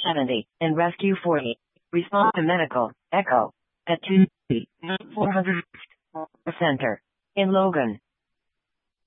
70, and Rescue 40. Respond to medical, echo, at 2, 400, center, in Logan.